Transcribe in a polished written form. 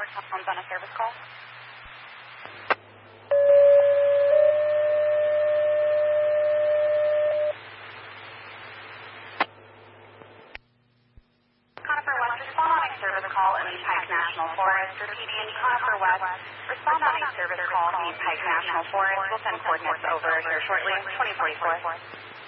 Phone's on a service call. Conifer West, respond on a service call in the Pike National Forest. Repeating, Conifer West, respond on a service call in the Pike National Forest. We'll send coordinates over here shortly. 2044.